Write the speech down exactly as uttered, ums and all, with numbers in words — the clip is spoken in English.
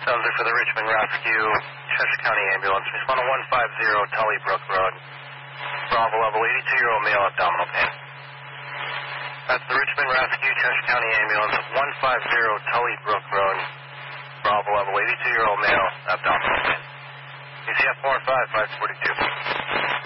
Subject for the Richmond Rescue, Cheshire County Ambulance, respond to one five zero Tully Brook Road. Bravo level, eighty-two-year-old male, abdominal pain. That's the Richmond Rescue, Cheshire County Ambulance, one five zero Tully Brook Road. Bravo level, eighty-two-year-old male, abdominal pain. A C F four five, five forty-two.